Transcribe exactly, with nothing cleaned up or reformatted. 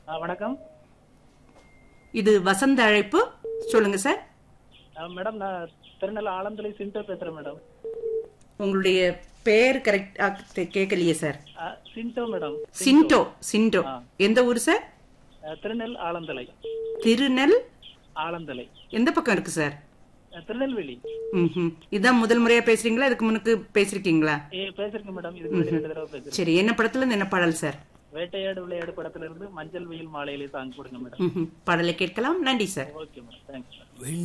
ஆ, வணக்கம். இது வசந்த அழைப்பு. சொல்லுங்க சார். ஆ, மேடம் நான் திருநெல்வேலி ஆலந்துறை சிண்டோ பேசுறேன் மேடம். உங்களுடைய பெயர் கரெக்டா கேட்கலையே சார். ஆ, சிண்டோ மேடம். சிண்டோ. சிண்டோ ஆ. எந்த ஊர் சார்? ஆ, திருநெல் ஆலந்தலை. திருநெல் ஆலந்தலை. எந்த பக்கம் இருக்கு சார்? ஆ, திருநெல்வேலி. ம்ஹும். இதான் முதல் முறையா பேசுறீங்களா? இதுக்கு முன்னுக்கு பேசிருக்கீங்களா? ஏ பேசிருக்கேன் மேடம். இதுக்கு முன்னாடி ரெண்டு தடவை பேசுறேன். சரி, என்ன படத்துல இருந்து என்ன பாடல் சார்? வேட்டையாடு விளையாடு படத்துல இருந்து மஞ்சள் வெயில் மாலையிலே சாங் போடுங்க மேடம். ம்ஹும். பாடலை கேட்கலாம். நன்றி சார். Okay madam. தேங்க்ஸ்.